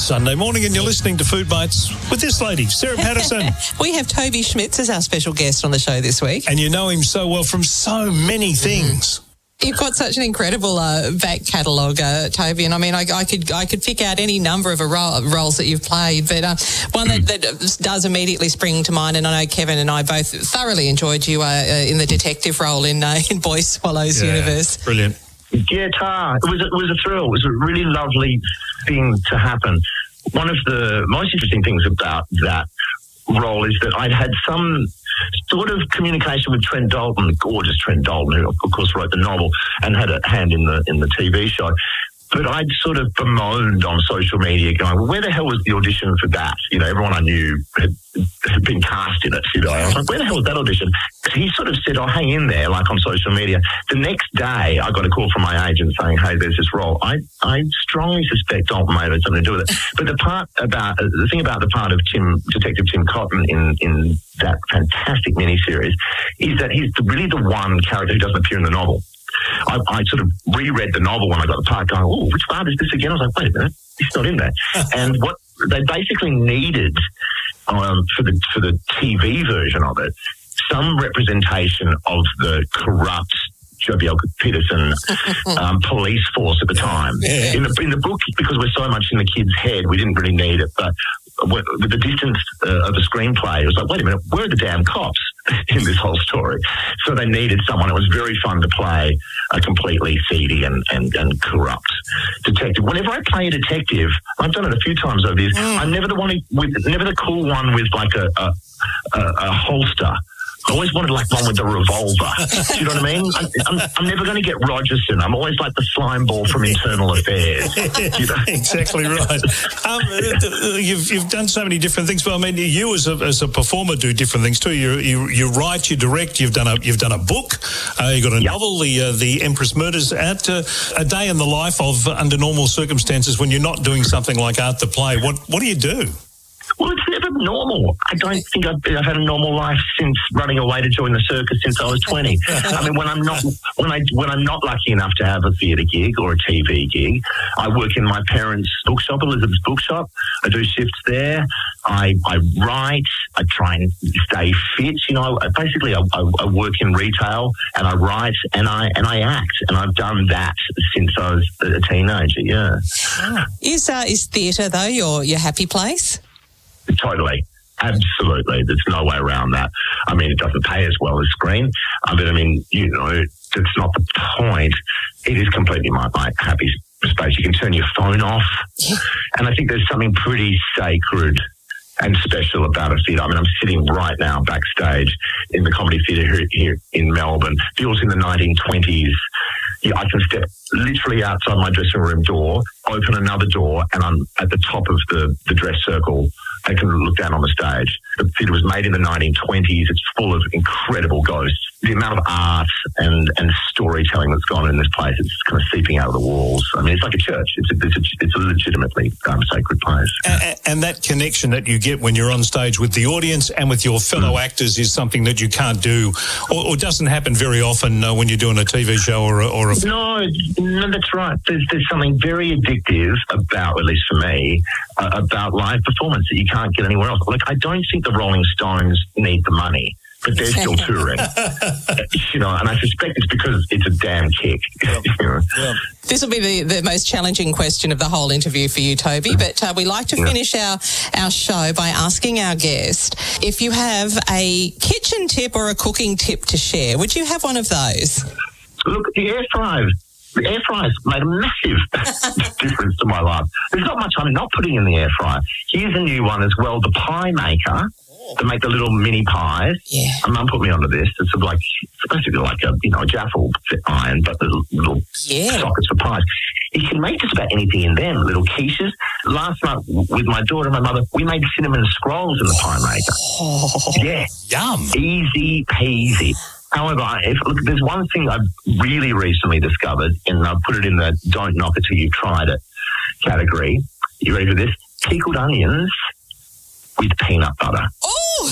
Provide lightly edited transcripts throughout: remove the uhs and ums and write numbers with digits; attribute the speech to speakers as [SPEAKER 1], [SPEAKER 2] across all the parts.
[SPEAKER 1] Sunday morning, and you're listening to Food Bites with this lady, Sarah Patterson.
[SPEAKER 2] We have Toby Schmitz as our special guest on the show this week.
[SPEAKER 1] And you know him so well from so many things.
[SPEAKER 2] You've got such an incredible back catalogue, Toby, and I mean, I could pick out any number of roles that you've played, but one that does immediately spring to mind, and I know Kevin and I both thoroughly enjoyed you in the detective role in Boy Swallows Universe.
[SPEAKER 1] Brilliant.
[SPEAKER 3] Yeah, it was a thrill. It was a really lovely thing to happen. One of the most interesting things about that role is that I'd had some sort of communication with Trent Dalton, the gorgeous Trent Dalton, who of course wrote the novel and had a hand in the TV show. But I'd sort of bemoaned on social media going, well, where the hell was the audition for that? You know, everyone I knew had been cast in it, you know. I was like, where the hell was that audition? He sort of said, oh, hang in there, like on social media. The next day, I got a call from my agent saying, hey, there's this role. I strongly suspect Dalton may have had something to do with it. But the thing about the part of Detective Tim Cotton in that fantastic miniseries is that he's really the one character who doesn't appear in the novel. I sort of reread the novel when I got the part going, oh, which part is this again? I was like, wait a minute, he's not in there. And what they basically needed for the TV version of it, some representation of the corrupt Joh Bjelke-Petersen police force at the time. Yeah. In the book, because we're so much in the kid's head, we didn't really need it, but with the distance of the screenplay, it was like, wait a minute, where are the damn cops in this whole story? So they needed someone. It was very fun to play a completely seedy and corrupt detective. Whenever I play a detective, I've done it a few times over the years, I'm never the cool one with like a holster. I always wanted like one with a revolver. Do you know what I mean? I'm never going to get Rogerson. I'm always like the slime ball from Internal Affairs. You know?
[SPEAKER 1] Exactly right. You've done so many different things, but I mean, you as a performer do different things too. You write, you direct. You've done a book. You got a novel, the Empress Murders. At a day in the life of under normal circumstances when you're not doing something like Art the Play. What do you do?
[SPEAKER 3] Well, it's never normal. I don't think I've had a normal life since running away to join the circus since I was 20. I mean, when I'm not lucky enough to have a theatre gig or a TV gig, I work in my parents' bookshop, Elizabeth's Bookshop. I do shifts there. I write. I try and stay fit. You know, basically, I work in retail and I write and I act, and I've done that since I was a teenager. Yeah.
[SPEAKER 2] Is theatre though your happy place?
[SPEAKER 3] Totally. Absolutely. There's no way around that. I mean, it doesn't pay as well as screen. But I mean, you know, that's not the point. It is completely my happy space. You can turn your phone off. And I think there's something pretty sacred and special about a theatre. I mean, I'm sitting right now backstage in the Comedy Theatre here in Melbourne. Feels in the 1920s. Yeah, I can step literally outside my dressing room door, open another door, and I'm at the top of the dress circle. I can look down on the stage. The theatre was made in the 1920s. It's full of incredible ghosts. The amount of art and storytelling that's gone in this place, it's kind of seeping out of the walls. I mean, it's like a church. It's a legitimately sacred place.
[SPEAKER 1] And that connection that you get when you're on stage with the audience and with your fellow actors is something that you can't do or doesn't happen very often when you're doing a TV show or a
[SPEAKER 3] No, that's right. There's something very addictive about, at least for me, about live performance that you can't get anywhere else. Like, I don't think the Rolling Stones need the money, but they're still touring. You know, and I suspect it's because it's a damn kick. You know?
[SPEAKER 2] This will be the most challenging question of the whole interview for you, Toby, but we like to finish our show by asking our guest if you have a kitchen tip or a cooking tip to share. Would you have one of those?
[SPEAKER 3] Look, the air fryer. The air fryer's made a massive difference to my life. There's not much I'm not putting in the air fryer. Here's a new one as well, the pie maker. To make the little mini pies. Yeah. My mum put me onto this. It's sort of like, basically like a Jaffle iron, but little sockets for pies. You can make just about anything in them, little quiches. Last night with my daughter and my mother, we made cinnamon scrolls in the pie maker.
[SPEAKER 1] Oh,
[SPEAKER 3] yeah.
[SPEAKER 1] Yum.
[SPEAKER 3] Easy peasy. However, there's one thing I've really recently discovered, and I've put it in the don't knock it till you've tried it category. You ready for this? Pickled onions with peanut butter.
[SPEAKER 2] Oh!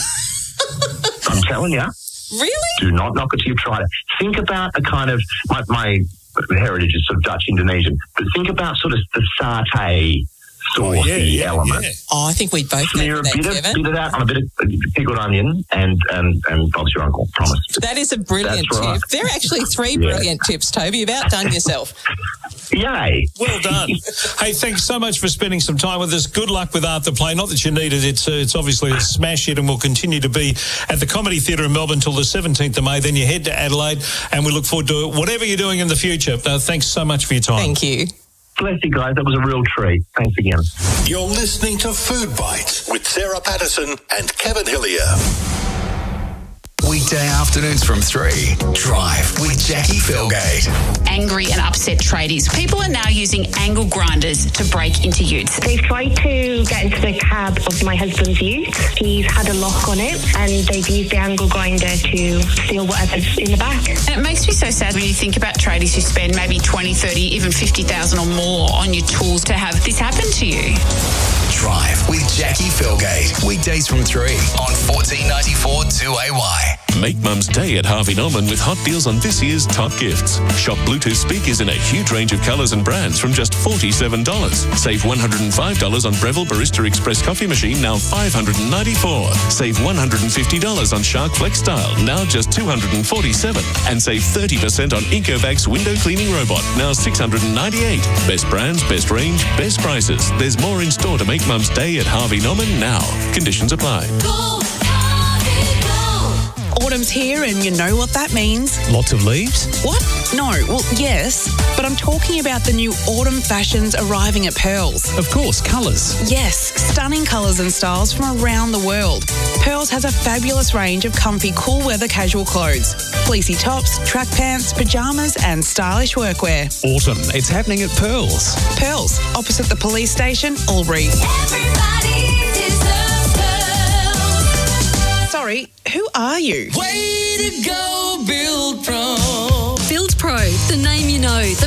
[SPEAKER 3] I'm telling you.
[SPEAKER 2] Really?
[SPEAKER 3] Do not knock it till you've tried it. Think about a kind of, my heritage is sort of Dutch Indonesian, but think about sort of the satay saucy element.
[SPEAKER 1] Yeah.
[SPEAKER 2] Oh, I think we'd both go
[SPEAKER 3] Smear
[SPEAKER 2] for
[SPEAKER 3] a
[SPEAKER 2] that,
[SPEAKER 3] bit
[SPEAKER 2] Kevin.
[SPEAKER 3] of that on a bit of pickled onion and Bob's your uncle, promise.
[SPEAKER 2] That is a brilliant
[SPEAKER 3] That's right.
[SPEAKER 2] tip. There are actually 3 brilliant tips, Toby. You've outdone yourself.
[SPEAKER 3] Yay.
[SPEAKER 1] Well done. Hey, thanks so much for spending some time with us. Good luck with Art the Play. Not that you need it. It's obviously a smash hit and will continue to be at the Comedy Theatre in Melbourne until the 17th of May. Then you head to Adelaide and we look forward to whatever you're doing in the future. Thanks so much for your time.
[SPEAKER 2] Thank you.
[SPEAKER 3] Bless you guys. That was a real treat. Thanks again.
[SPEAKER 4] You're listening to Food Bites with Sarah Patterson and Kevin Hillier.
[SPEAKER 5] Weekday afternoons from 3. Drive with Jackie Philgate.
[SPEAKER 6] Angry and upset tradies. People are now using angle grinders to break into utes.
[SPEAKER 7] They've tried to get into the cab of my husband's ute. He's had a lock on it and they've used the angle grinder to steal whatever's in the back.
[SPEAKER 6] And it makes me so sad when you think about tradies who spend maybe 20, 30, even 50,000 or more on your tools to have this happen to you.
[SPEAKER 5] Drive with Jackie Philgate. Weekdays from 3 on 1494 2AY.
[SPEAKER 8] Make Mum's Day at Harvey Norman with hot deals on this year's top gifts. Shop Bluetooth speakers in a huge range of colours and brands from just $47. Save $105 on Breville Barista Express coffee machine, now $594. Save $150 on Shark Flex Style, now just $247. And save 30% on Ecovacs window cleaning robot, now $698. Best brands, best range, best prices. There's more in store to make Mum's Day at Harvey Norman now. Conditions apply.
[SPEAKER 9] Autumn's here and you know what that means.
[SPEAKER 1] Lots of leaves?
[SPEAKER 9] What? No, well, yes, but I'm talking about the new autumn fashions arriving at Pearls.
[SPEAKER 1] Of course, colours.
[SPEAKER 9] Yes, stunning colours and styles from around the world. Pearls has a fabulous range of comfy, cool weather casual clothes. Fleecy tops, track pants, pyjamas and stylish workwear.
[SPEAKER 1] Autumn. It's happening at Pearls.
[SPEAKER 9] Pearls, opposite the police station, Albury. Sorry, who are you?
[SPEAKER 10] Way to go, Build Pro. Build Pro, the name you know.